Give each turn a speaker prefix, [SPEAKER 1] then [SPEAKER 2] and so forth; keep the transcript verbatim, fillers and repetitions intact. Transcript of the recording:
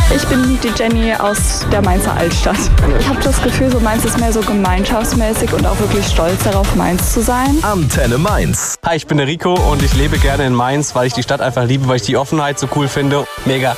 [SPEAKER 1] Ich bin die Jenny aus der Mainzer Altstadt. Ich habe das Gefühl, so Mainz ist mehr so gemeinschaftsmäßig und auch wirklich stolz darauf, Mainz zu sein.
[SPEAKER 2] Antenne Mainz.
[SPEAKER 3] Hi, ich bin der Rico und ich lebe gerne in Mainz, weil ich die Stadt einfach liebe, weil ich die Offenheit so cool finde. Mega.